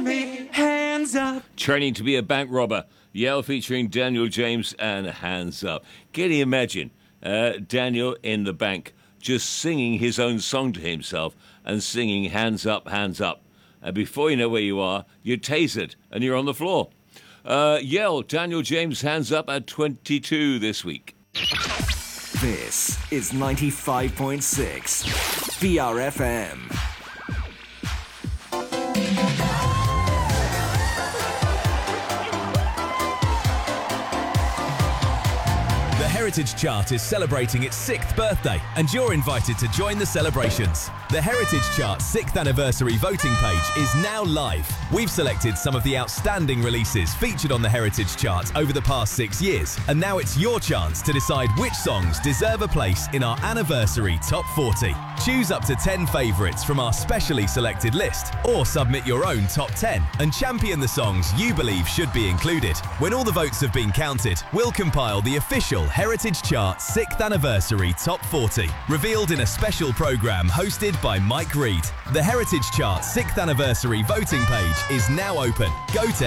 me, hands up. Training to be a bank robber. Yell featuring Daniel James and Hands Up. Can you imagine Daniel in the bank just singing his own song to himself and singing Hands Up, Hands Up. And before you know where you are, you're tasered and you're on the floor. Yell, Daniel James, Hands Up at 22 this week. This is 95.6 VRFM. The Heritage Chart is celebrating its 6th birthday, and you're invited to join the celebrations. The Heritage Chart's 6th anniversary voting page is now live. We've selected some of the outstanding releases featured on the Heritage Chart over the past 6 years, and now it's your chance to decide which songs deserve a place in our anniversary Top 40. Choose up to 10 favourites from our specially selected list, or submit your own Top 10 and champion the songs you believe should be included. When all the votes have been counted, we'll compile the official Heritage Chart 6th Anniversary Top 40, revealed in a special programme hosted by Mike Reed. The Heritage Chart 6th Anniversary voting page is now open. Go to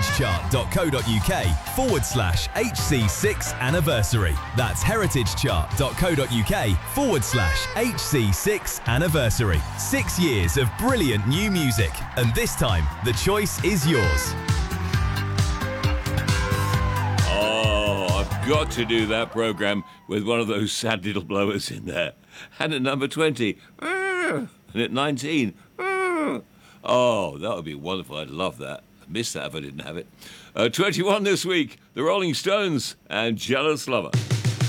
heritagechart.co.uk/HC6 Anniversary. That's heritagechart.co.uk/HC6 Anniversary. 6 years of brilliant new music, and this time the choice is yours. Got to do that programme with one of those sad little blowers in there. And at number 20, and at 19, oh, that would be wonderful. I'd love that. I'd miss that if I didn't have it. 21 this week, The Rolling Stones and Jealous Lover.